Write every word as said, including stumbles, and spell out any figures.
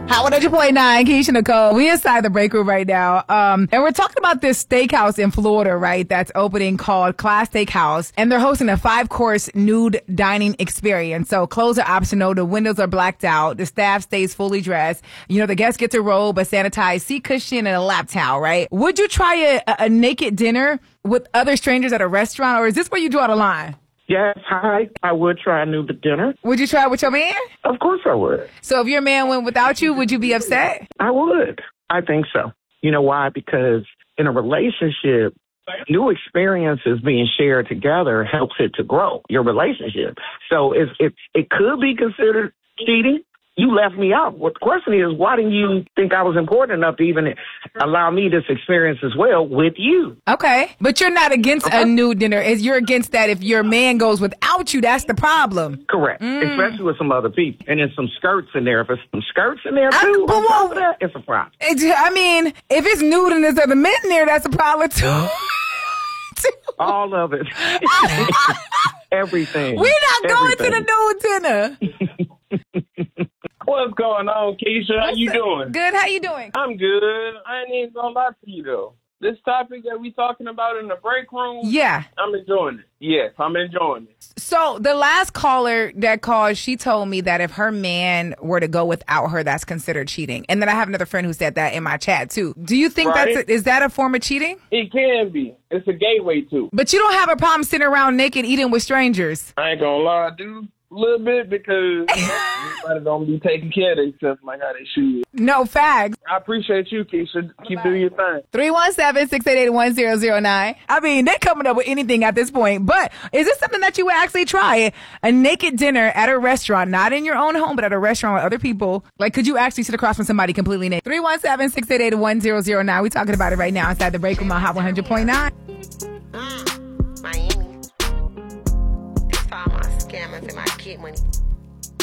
Hot one hundred point nine, Keisha Nicole. We inside the break room right now. Um, and we're talking about this steakhouse in Florida, right? That's opening called Class Steakhouse. And they're hosting a five course nude dining experience. So clothes are optional. The windows are blacked out. The staff stays fully dressed. You know, the guests get a robe, a sanitized seat cushion, and a lap towel, right? Would you try a, a naked dinner with other strangers at a restaurant, or is this where you draw the line? Yes, hi. I would try a new dinner. Would you try it with your man? Of course I would. So if your man went without you, would you be upset? I would. I think so. You know why? Because in a relationship, new experiences being shared together helps it to grow, your relationship. So if, if it could be considered cheating, you left me out. What the question is, why didn't you think I was important enough to even allow me this experience as well with you? Okay. But you're not against okay. a nude dinner. You're against that if your man goes without you. That's the problem. Correct. Mm. Especially with some other people. And there's some skirts in there. If there's some skirts in there, too, I, on top of that, it's a problem. It's, I mean, if it's nude and there's other men in there, that's a problem, too. All of it. Everything. We're not going Everything. to the nude dinner. What's going on, Keisha? How you doing? Good. How you doing? I'm good. I ain't even gonna lie to you, though. This topic that we talking about in the break room, yeah, I'm enjoying it. Yes, I'm enjoying it. So the last caller that called, she told me that if her man were to go without her, that's considered cheating. And then I have another friend who said that in my chat, too. Do you think right? that's a, is that a form of cheating? It can be. It's a gateway, too. But you don't have a problem sitting around naked eating with strangers. I ain't gonna lie, dude. A little bit, because everybody don't be taking care of themselves like how they should. No facts. I appreciate you, Keisha. Keep doing your thing. three one seven, six eight eight, one zero zero nine. I mean, they're coming up with anything at this point. But is this something that you would actually try? A naked dinner at a restaurant, not in your own home, but at a restaurant with other people. Like, could you actually sit across from somebody completely naked? three one seven, six eight eight, one zero zero nine. We're talking about it right now inside the break room on Hot one hundred point nine. Mm, Miami. That's all my scammers and my kid money.